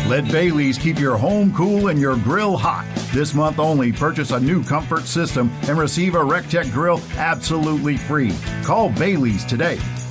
Let Bailey's keep your home cool and your grill hot. This month only, purchase a new comfort system and receive a RecTech grill absolutely free. Call Bailey's today.